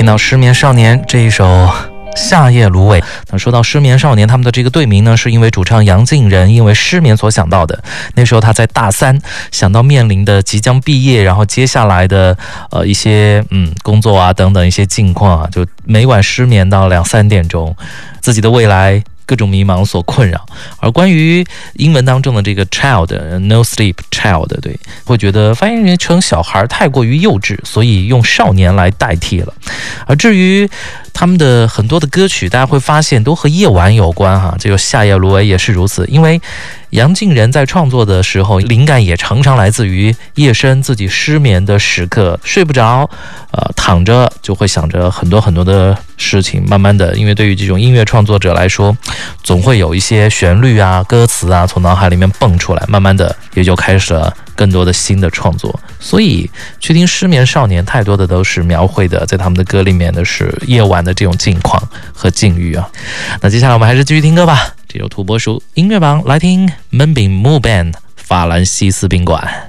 听到《失眠少年》这一首夏夜芦苇。那说到失眠少年，他们的这个队名呢，是因为主唱杨靖仁因为失眠所想到的。那时候他在大三，想到面临的即将毕业，然后接下来的一些工作啊等等一些境况啊，就每晚失眠到2-3点钟，自己的未来各种迷茫所困扰。而关于英文当中的这个 child no sleep child， 对，会觉得翻译成小孩太过于幼稚，所以用少年来代替了。而至于他们的很多的歌曲，大家会发现都和夜晚有关哈，这个夏夜芦苇也是如此。因为杨靖仁在创作的时候，灵感也常常来自于夜深自己失眠的时刻，睡不着，躺着就会想着很多很多的事情。慢慢的，因为对于这种音乐创作者来说，总会有一些旋律啊、歌词啊从脑海里面蹦出来，慢慢的也就开始了更多的新的创作。所以去听失眠少年，太多的都是描绘的在他们的歌里面的是夜晚的这种境况和境遇啊。那接下来我们还是继续听歌吧，这首土拨鼠音乐榜来听闷饼木 band 法兰西斯宾馆。